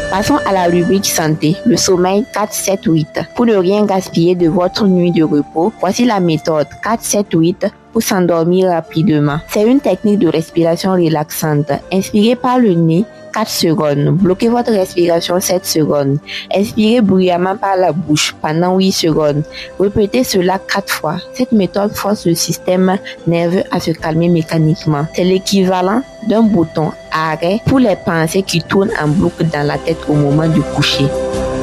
Passons à la rubrique santé, le sommeil 4-7-8. Pour ne rien gaspiller de votre nuit de repos, voici la méthode 4-7-8 pour s'endormir rapidement. C'est une technique de respiration relaxante. Inspirez par le nez 4 secondes. Bloquez votre respiration 7 secondes. Expirez bruyamment par la bouche pendant 8 secondes. Répétez cela 4 fois. Cette méthode force le système nerveux à se calmer mécaniquement. C'est l'équivalent d'un bouton arrêt pour les pensées qui tournent en boucle dans la tête au moment du coucher.